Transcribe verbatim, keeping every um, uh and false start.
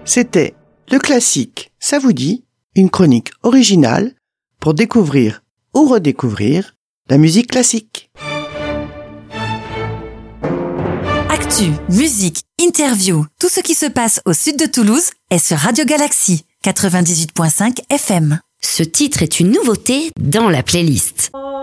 C'était Le Classique, ça vous dit? Une chronique originale pour découvrir ou redécouvrir la musique classique. Actu, musique, interview, tout ce qui se passe au sud de Toulouse est sur Radio Galaxy quatre-vingt-dix-huit virgule cinq F M. Ce titre est une nouveauté dans la playlist.